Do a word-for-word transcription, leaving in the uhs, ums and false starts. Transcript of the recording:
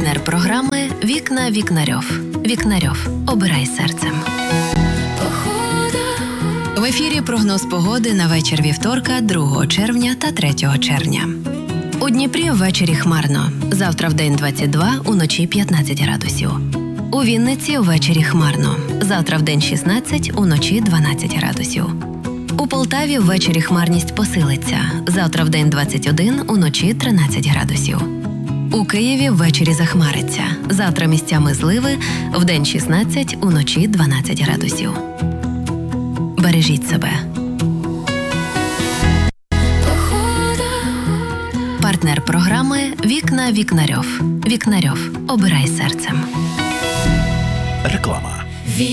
Партнер програми «Вікна Вікнарьов». Вікнарьов. Обирай серцем. В ефірі прогноз погоди на вечір вівторка, другого червня та третього червня. У Дніпрі ввечері хмарно. Завтра вдень двадцять два, уночі п'ятнадцять градусів. У Вінниці ввечері хмарно. Завтра вдень шістнадцять, уночі дванадцять градусів. У Полтаві ввечері хмарність посилиться. Завтра вдень двадцять один, уночі тринадцять градусів. У Києві ввечері захмариться. Завтра місцями зливи, вдень шістнадцять, уночі дванадцять градусів. Бережіть себе. Партнер програми «Вікна Вікнарьов». Вікнарьов. Обирай серцем. Реклама.